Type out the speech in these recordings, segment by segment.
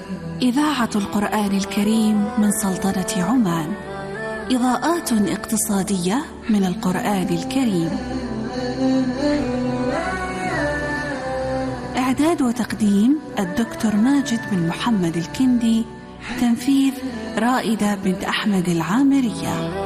إذاعة القرآن الكريم من سلطنة عمان. إضاءات اقتصادية من القرآن الكريم. إعداد وتقديم الدكتور ماجد بن محمد الكندي. تنفيذ رائدة بنت أحمد العامرية.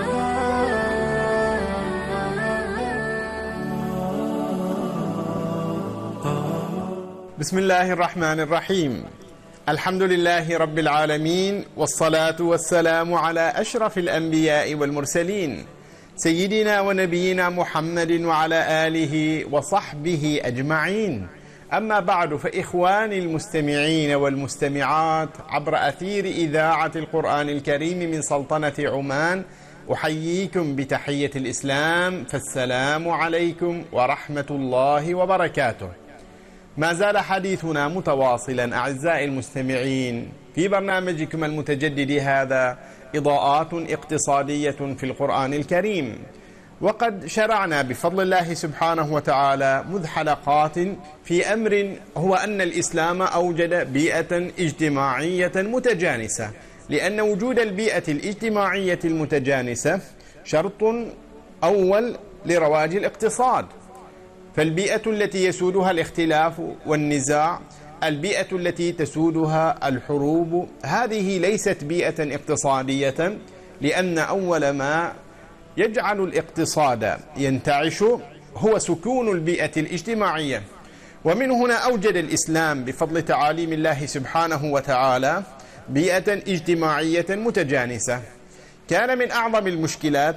بسم الله الرحمن الرحيم. الحمد لله رب العالمين، والصلاة والسلام على أشرف الأنبياء والمرسلين سيدنا ونبينا محمد وعلى آله وصحبه أجمعين. أما بعد، فإخواني المستمعين والمستمعات عبر أثير إذاعة القرآن الكريم من سلطنة عمان، أحييكم بتحية الإسلام، فالسلام عليكم ورحمة الله وبركاته. ما زال حديثنا متواصلا أعزائي المستمعين في برنامجكم المتجدد هذا، إضاءات اقتصادية في القرآن الكريم. وقد شرعنا بفضل الله سبحانه وتعالى منذ حلقات في أمر هو أن الإسلام أوجد بيئة اجتماعية متجانسة، لأن وجود البيئة الاجتماعية المتجانسة شرط أول لرواج الاقتصاد. فالبيئة التي يسودها الاختلاف والنزاع، البيئة التي تسودها الحروب، هذه ليست بيئة اقتصادية، لأن أول ما يجعل الاقتصاد ينتعش هو سكون البيئة الاجتماعية. ومن هنا أوجد الإسلام بفضل تعاليم الله سبحانه وتعالى بيئة اجتماعية متجانسة. كان من أعظم المشكلات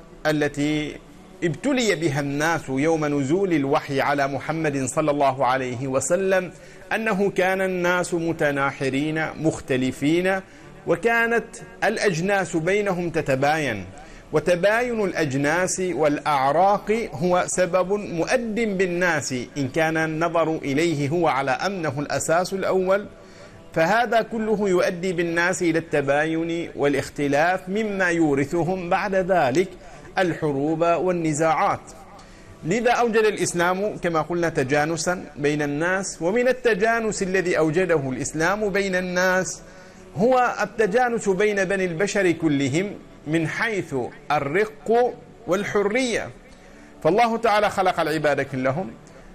التي ابتلي بها الناس يوم نزول الوحي على محمد صلى الله عليه وسلم أنه كان الناس متناحرين مختلفين، وكانت الأجناس بينهم تتباين، وتباين الأجناس والأعراق هو سبب مؤد بالناس إن كان النظر إليه هو على أنه الأساس الأول، فهذا كله يؤدي بالناس إلى التباين والاختلاف، مما يورثهم بعد ذلك الحروب والنزاعات. لذا أوجد الإسلام كما قلنا تجانسا بين الناس، ومن التجانس الذي أوجده الإسلام بين الناس هو التجانس بين بني البشر كلهم من حيث الرق والحرية. فالله تعالى خلق العباد كلهم،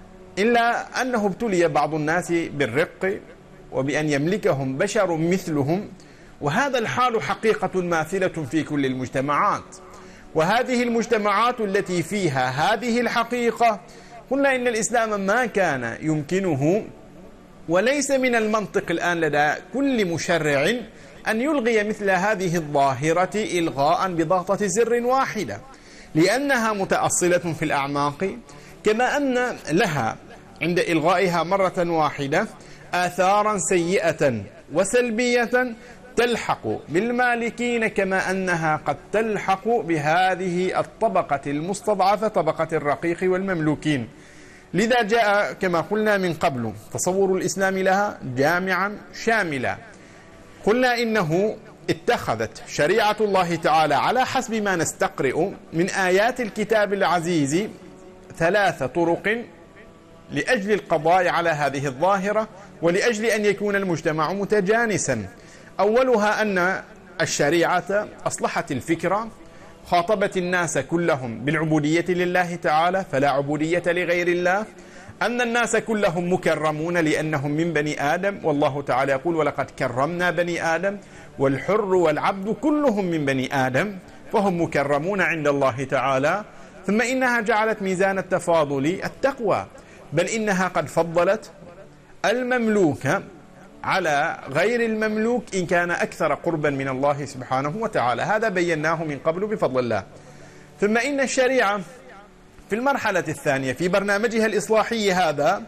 إلا أنه ابتلي بعض الناس بالرق وبأن يملكهم بشر مثلهم، وهذا الحال حقيقة ماثلة في كل المجتمعات. وهذه المجتمعات التي فيها هذه الحقيقة، قلنا إن الإسلام ما كان يمكنه وليس من المنطق الآن لدى كل مشرع أن يلغي مثل هذه الظاهرة إلغاء بضغطة زر واحدة، لأنها متأصلة في الأعماق، كما أن لها عند إلغائها مرة واحدة آثارا سيئة وسلبية تلحق بالمالكين، كما أنها قد تلحق بهذه الطبقة المستضعفة، طبقة الرقيق والمملوكين. لذا جاء كما قلنا من قبل تصور الإسلام لها جامعا شاملا. قلنا إنه اتخذت شريعة الله تعالى على حسب ما نستقرئ من آيات الكتاب العزيز 3 طرق لأجل القضاء على هذه الظاهرة، ولأجل أن يكون المجتمع متجانسا. أولها أن الشريعة أصلحت الفكرة، خاطبت الناس كلهم بالعبودية لله تعالى فلا عبودية لغير الله، أن الناس كلهم مكرمون لأنهم من بني آدم، والله تعالى يقول ولقد كرمنا بني آدم، والحر والعبد كلهم من بني آدم فهم مكرمون عند الله تعالى. ثم إنها جعلت ميزان التفاضل التقوى، بل إنها قد فضلت المملوك على غير المملوك إن كان أكثر قربا من الله سبحانه وتعالى. هذا بيناه من قبل بفضل الله. ثم إن الشريعة في المرحلة الثانية في برنامجها الإصلاحي هذا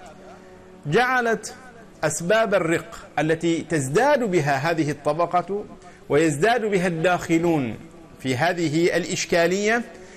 جعلت أسباب الرق التي تزداد بها هذه الطبقة ويزداد بها الداخلون في هذه الإشكالية،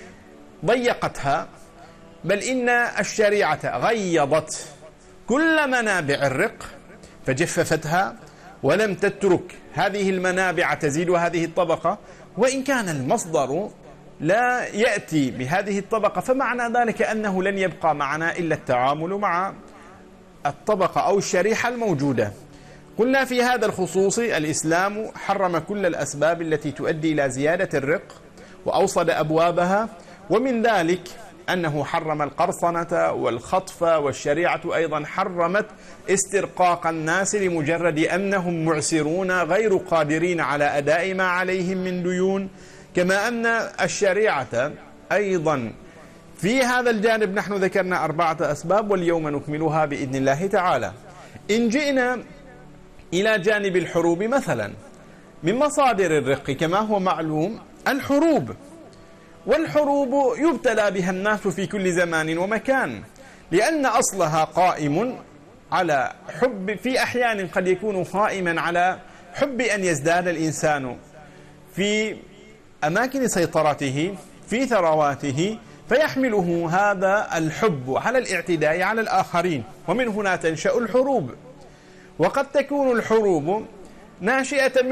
ضيقتها، بل إن الشريعة غيضت كل منابع الرق فجففتها، ولم تترك هذه المنابع تزيد هذه الطبقة، وإن كان المصدر لا يأتي بهذه الطبقة، فمعنى ذلك أنه لن يبقى معنا إلا التعامل مع الطبقة أو الشريحة الموجودة. قلنا في هذا الخصوص الإسلام حرم كل الأسباب التي تؤدي إلى زيادة الرق وأوصد أبوابها، ومن ذلك أنه حرم القرصنة والخطف، والشريعة أيضا حرمت استرقاق الناس لمجرد أنهم معسرون غير قادرين على أداء ما عليهم من ديون. كما أن الشريعة أيضا في هذا الجانب نحن ذكرنا 4 أسباب، واليوم نكملها بإذن الله تعالى. إن جئنا إلى جانب الحروب مثلا، من مصادر الرق كما هو معلوم الحروب، والحروب يبتلى بها الناس في كل زمان ومكان، لأن أصلها قائم على حب، في أحيان قد يكون قائما على حب أن يزداد الإنسان في أماكن سيطرته في ثرواته، فيحمله هذا الحب على الاعتداء على الآخرين، ومن هنا تنشأ الحروب. وقد تكون الحروب ناشئة